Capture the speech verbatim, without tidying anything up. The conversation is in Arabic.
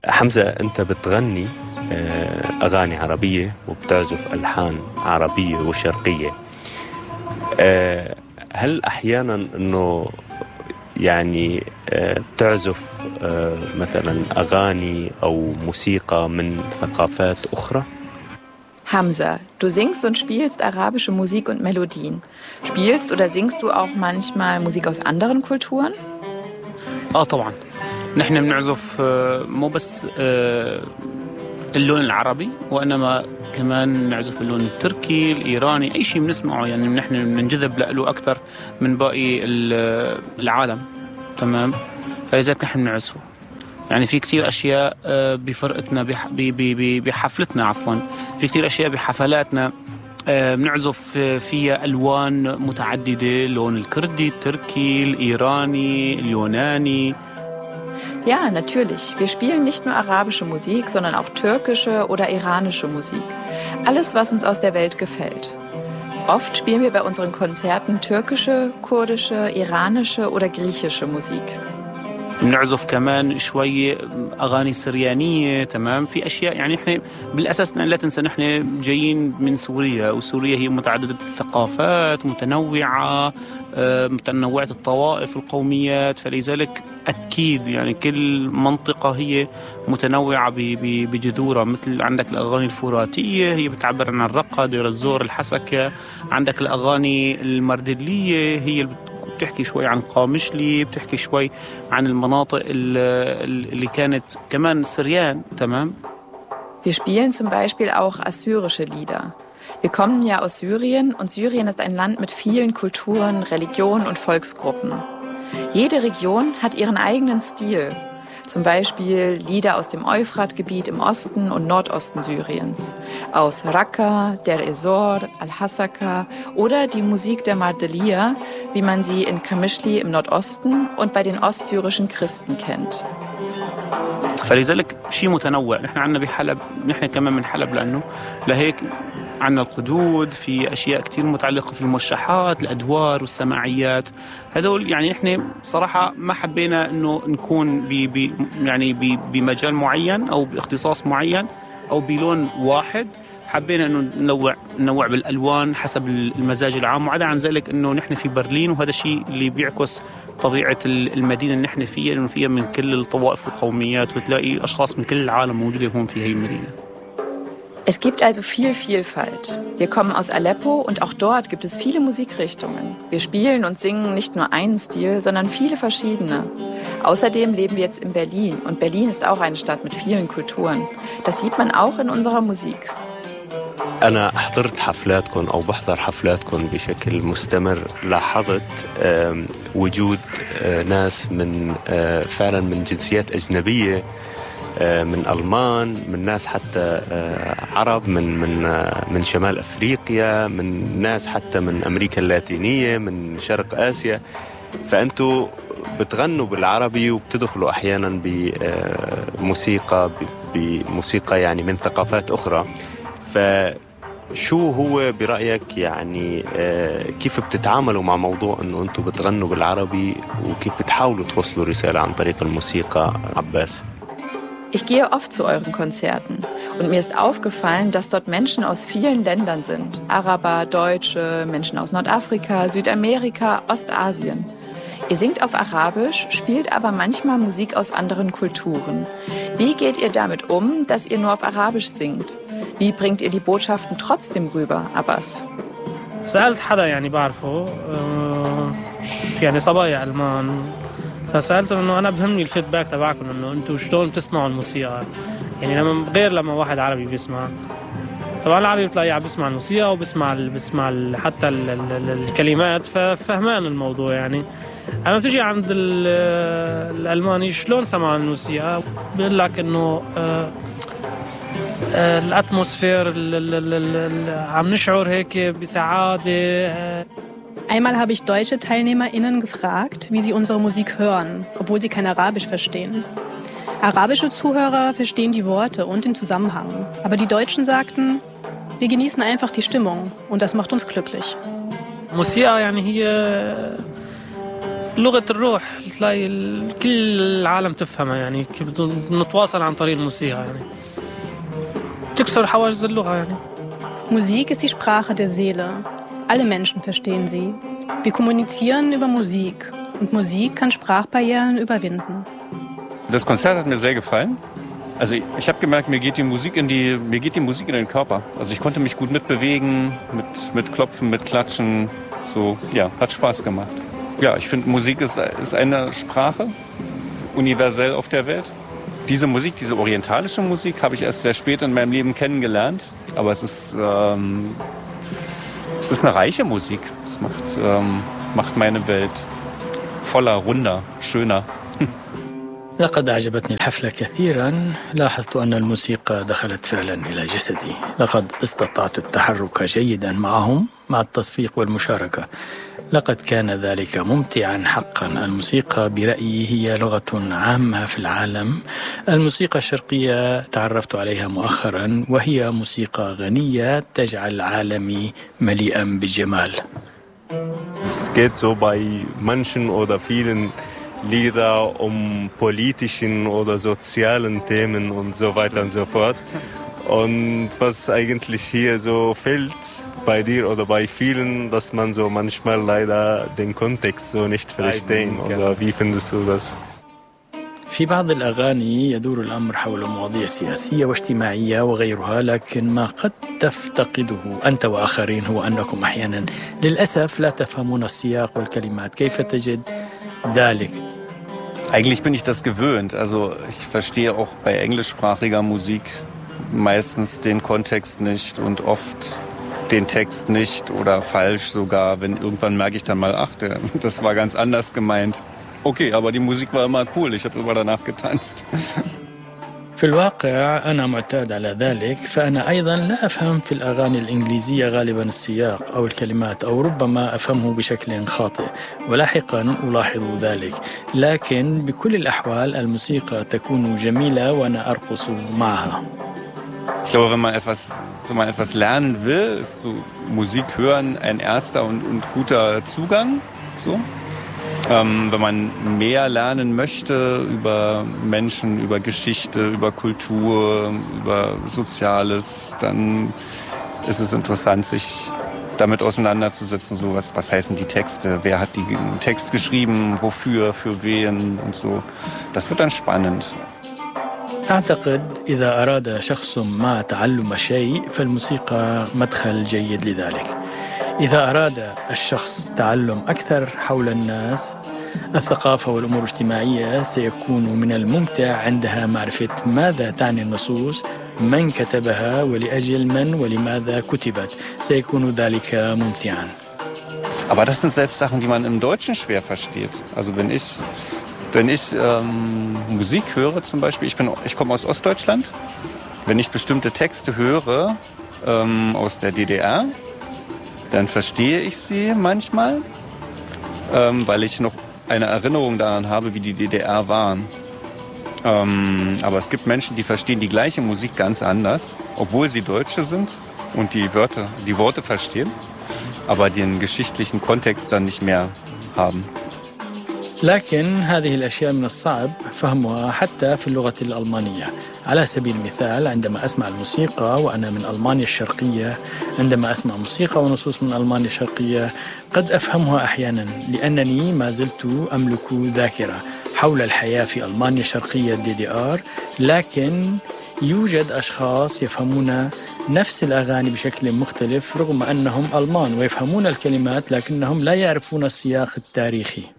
حمزة، أنت بتغني أغاني عربية وبتعزف ألحان عربية وشرقية. هل أحياناً أنه يعني بتعزف مثلاً أغاني أو موسيقى من ثقافات أخرى؟ Hamza, du singst und spielst arabische Musik und Melodien. Spielst oder singst du auch manchmal Musik aus anderen Kulturen? آه طبعاً. نحن بنعزف مو بس اللون العربي، وإنما كمان نعزف اللون التركي، الإيراني، أي شيء بنسمعه يعني نحن بننجذب له أكثر من باقي العالم. تمام. فلذلك نحن بنعزفه. يعني في كتير أشياء بفرقتنا بح... بحفلتنا عفواً في كتير أشياء بحفلاتنا بنعزف فيها ألوان متعددة، اللون الكردي، التركي، الإيراني، اليوناني. Ja, natürlich. Wir spielen nicht nur arabische Musik, sondern auch türkische oder iranische Musik. Alles, was uns aus der Welt gefällt. Oft spielen wir bei unseren Konzerten türkische, kurdische, iranische oder griechische Musik. بنعزف كمان شوي أغاني سريانية. تمام. في أشياء يعني إحنا بالأساس لا تنسى نحن جايين من سوريا، وسوريا هي متعددة الثقافات، متنوعة متنوعة الطوائف والقوميات. فلذلك أكيد يعني كل منطقة هي متنوعة بجذورها. مثل عندك الأغاني الفراتية هي بتعبر عن الرقة، دير الزور، الحسكة. عندك الأغاني المردلية هي بتحكي شوي عن قامشلي، بتحكي شوي عن المناطق اللي كانت كمان سريان. تمام. Wir spielen zum Beispiel auch assyrische Lieder. Wir kommen ja aus Syrien und Syrien ist ein Land mit vielen Kulturen, Religionen und Volksgruppen. Jede Region hat ihren eigenen Stil. Zum Beispiel Lieder aus dem Euphratgebiet im Osten und Nordosten Syriens, aus Raqqa, Der Ezor, Al-Hasaka oder die Musik der Mardelia, wie man sie in Qamishli im Nordosten und bei den ostsyrischen Christen kennt. فلذلك شيء متنوع. نحن عندنا بحلب، نحن كمان من حلب، لأنه لهيك عندنا القدود، في أشياء كتير متعلقة في الموشحات، الأدوار والسماعيات. هذول يعني إحنا صراحة ما حبينا إنه نكون بي بي يعني بي بمجال معين أو باختصاص معين أو بلون واحد. حبينا إنه ننوع ننوع بالألوان حسب المزاج العام. وعدا عن ذلك إنه نحن في برلين، وهذا الشيء اللي بيعكس طبيعة المدينة اللي نحن فيها، لأنه فيها من كل الطوائف والقوميات، وتلاقي أشخاص من كل العالم موجودة هون في هاي المدينة. Es gibt also viel Vielfalt. Wir kommen aus Aleppo und auch dort gibt es viele Musikrichtungen. Wir spielen und singen nicht nur einen Stil, sondern viele verschiedene. Außerdem leben wir jetzt in Berlin und Berlin ist auch eine Stadt mit vielen Kulturen. Das sieht man auch in unserer Musik. أنا حضرت حفلاتكم أو بحضر حفلاتكم بشكل مستمر. لاحظت وجود ناس من فعلا من جنسيات أجنبية، من ألمان، من ناس حتى عرب، من من من شمال أفريقيا، من ناس حتى من أمريكا اللاتينية، من شرق آسيا. فأنتوا بتغنوا بالعربي وبتدخلوا أحيانا بموسيقى بموسيقى يعني من ثقافات أخرى. فشو هو برأيك يعني كيف بتتعاملوا مع موضوع أنه أنتوا بتغنوا بالعربي، وكيف بتحاولوا توصلوا رسالة عن طريق الموسيقى عباس؟ Ich gehe oft zu euren Konzerten und mir ist aufgefallen, dass dort Menschen aus vielen Ländern sind. Araber, Deutsche, Menschen aus Nordafrika, Südamerika, Ostasien. Ihr singt auf Arabisch, spielt aber manchmal Musik aus anderen Kulturen. Wie geht ihr damit um, dass ihr nur auf Arabisch singt? Wie bringt ihr die Botschaften trotzdem rüber, Abbas? سألت حدا يعني بعرفه يعني صبايا ألمان، فسألتهم إنه أنا بهمني الفيدباك تبعكم، إنه أنتوا شلون بتسمعوا الموسيقى. يعني لما غير لما واحد عربي بيسمع، طبعا العربي بتلاقيه عم بيسمع الموسيقى وبسمع بسمع حتى ال ال الكلمات، ففهمان الموضوع. يعني أما بتجي عند الألماني شلون سمع الموسيقى، بيقول لك إنه آه آه الأتموسفير عم نشعر هيك بسعادة. Einmal habe ich deutsche TeilnehmerInnen gefragt, wie sie unsere Musik hören, obwohl sie kein Arabisch verstehen. Arabische Zuhörer verstehen die Worte und den Zusammenhang, aber die Deutschen sagten, wir genießen einfach die Stimmung und das macht uns glücklich. موسيقى يعني هي لغة الروح تلاقي كل العالم تفهمها يعني نتواصل عن طريق الموسيقى يعني تكسر حواجز اللغة يعني. Musik ist die Sprache der Seele. Alle Menschen verstehen sie. Wir kommunizieren über Musik und Musik kann Sprachbarrieren überwinden. Das Konzert hat mir sehr gefallen. Also ich, ich habe gemerkt, mir geht die Musik in die, mir geht die Musik in den Körper. Also ich konnte mich gut mitbewegen, mit, mit Klopfen, mit Klatschen. So, ja, hat Spaß gemacht. Ja, ich finde, Musik ist, ist eine Sprache, universell auf der Welt. Diese Musik, diese orientalische Musik, habe ich erst sehr spät in meinem Leben kennengelernt. Aber es ist, ähm, es ist eine reiche Musik. Es macht, ähm, macht meine Welt voller, runder, schöner. لقد أعجبتني الحفلة كثيرا. لاحظت أن الموسيقى دخلت فعلا إلى جسدي. لقد استطعت التحرك جيدا معهم مع التصفيق والمشاركة. لقد كان ذلك ممتعا حقا. الموسيقى برأيي هي لغة عامة في العالم. الموسيقى الشرقية تعرفت عليها مؤخرا وهي موسيقى غنية تجعل عالمي مليئا بالجمال. Es geht so bei manchen oder vielen Lieder um politischen oder sozialen Themen und so weiter und so fort. Und was eigentlich hier so fehlt bei dir oder bei vielen, dass man so manchmal leider den Kontext so nicht verstehen. Oder wie findest du das? في بعض الأغاني يدور الأمر حول مواضيع سياسية واجتماعية وغيرها، لكن ما قد تفتقده أنت وآخرين هو أنكم أحيانا للأسف لا تفهمون السياق والكلمات. كيف تجد ذلك؟ Eigentlich bin ich das gewöhnt. Also ich verstehe auch bei englischsprachiger Musik meistens den Kontext nicht und oft den Text nicht oder falsch sogar. Wenn irgendwann merke ich dann mal, ach, das war ganz anders gemeint. Okay, aber die Musik war immer cool. Ich habe immer danach getanzt. في الواقع أنا معتاد على ذلك، فأنا أيضا لا أفهم في الأغاني الإنجليزية غالبا السياق أو الكلمات، أو ربما أفهمه بشكل خاطئ ولاحقا ألاحظ ذلك. لكن بكل الأحوال الموسيقى تكون جميلة وأنا أرقص معها. Ich glaube, wenn man etwas, wenn man etwas lernen will, ist so Musik hören ein erster und, und guter Zugang. So. Ähm, wenn man mehr lernen möchte über Menschen, über Geschichte, über Kultur, über Soziales, dann ist es interessant, sich damit auseinanderzusetzen. So, was, was heißen die Texte? Wer hat den Text geschrieben? Wofür? Für wen? Und so. Das wird dann spannend. أعتقد إذا أراد شخص ما تعلم شيء فالموسيقى مدخل جيد لذلك. إذا أراد الشخص تعلم أكثر حول الناس، الثقافة والأمور الاجتماعية، سيكون من الممتع عندها معرفة ماذا تعني النصوص، من كتبها ولأجل من ولماذا كتبت. سيكون ذلك ممتعا. Aber das sind selbst Sachen, die man im Deutschen schwer versteht. Also wenn ich, wenn ich ähm, Musik höre zum Beispiel, ich, bin, ich komme aus Ostdeutschland, wenn ich bestimmte Texte höre ähm, aus der D D R, dann verstehe ich sie manchmal, ähm, weil ich noch eine Erinnerung daran habe, wie die D D R waren. Ähm, aber es gibt Menschen, die verstehen die gleiche Musik ganz anders, obwohl sie Deutsche sind und die Wörter, die Worte verstehen, aber den geschichtlichen Kontext dann nicht mehr haben. لكن هذه الأشياء من الصعب فهمها حتى في اللغة الألمانية. على سبيل المثال عندما أسمع الموسيقى وأنا من ألمانيا الشرقية، عندما أسمع موسيقى ونصوص من ألمانيا الشرقية قد أفهمها أحيانا لأنني ما زلت أملك ذاكرة حول الحياة في ألمانيا الشرقية دي دي آر، لكن يوجد أشخاص يفهمون نفس الأغاني بشكل مختلف رغم أنهم ألمان ويفهمون الكلمات لكنهم لا يعرفون السياق التاريخي.